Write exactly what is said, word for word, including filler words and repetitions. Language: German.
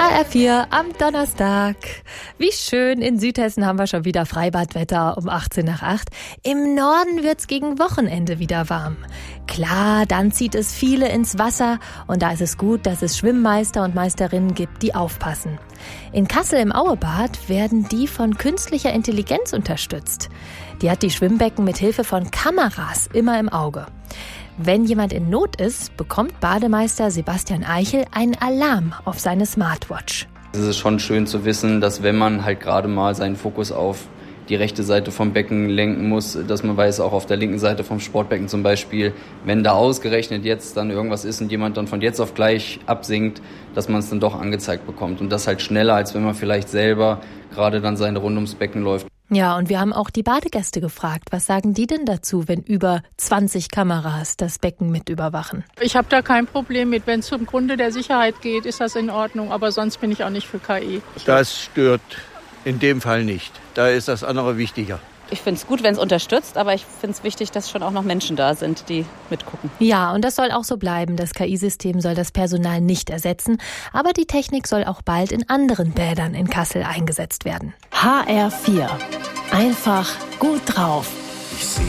H R vier am Donnerstag. Wie schön, in Südhessen haben wir schon wieder Freibadwetter um achtzehn nach acht. Im Norden wird's gegen Wochenende wieder warm. Klar, dann zieht es viele ins Wasser und da ist es gut, dass es Schwimmmeister und Meisterinnen gibt, die aufpassen. In Kassel im Auebad werden die von künstlicher Intelligenz unterstützt. Die hat die Schwimmbecken mit Hilfe von Kameras immer im Auge. Wenn jemand in Not ist, bekommt Bademeister Sebastian Eichel einen Alarm auf seine Smartwatch. Es ist schon schön zu wissen, dass wenn man halt gerade mal seinen Fokus auf die rechte Seite vom Becken lenken muss, dass man weiß, auch auf der linken Seite vom Sportbecken zum Beispiel, wenn da ausgerechnet jetzt dann irgendwas ist und jemand dann von jetzt auf gleich absinkt, dass man es dann doch angezeigt bekommt. Und das halt schneller, als wenn man vielleicht selber gerade dann seine Runde ums Becken läuft. Ja, und wir haben auch die Badegäste gefragt, was sagen die denn dazu, wenn über zwanzig Kameras das Becken mit überwachen? Ich habe da kein Problem mit. Wenn es zum Grunde der Sicherheit geht, ist das in Ordnung. Aber sonst bin ich auch nicht für K I. Das stört in dem Fall nicht. Da ist das andere wichtiger. Ich finde es gut, wenn es unterstützt, aber ich finde es wichtig, dass schon auch noch Menschen da sind, die mitgucken. Ja, und das soll auch so bleiben. Das K I-System soll das Personal nicht ersetzen, aber die Technik soll auch bald in anderen Bädern in Kassel eingesetzt werden. H R vier. Einfach gut drauf. Ich sehe